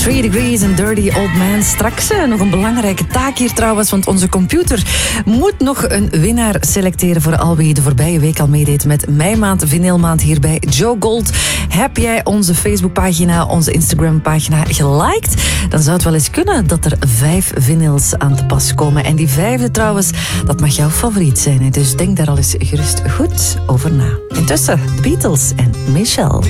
3 Degrees en Dirty Old Man. Straks nog een belangrijke taak hier trouwens, want onze computer moet nog een winnaar selecteren voor al wie de voorbije week al meedeed met Meimaand, Vinylmaand hier bij Joe Gold. Heb jij onze Facebookpagina, onze Instagram-pagina geliked? Dan zou het wel eens kunnen dat er 5 vinyls aan te pas komen. En die 5e trouwens, dat mag jouw favoriet zijn. Hè? Dus denk daar al eens gerust goed over na. Intussen, de Beatles en Michelle.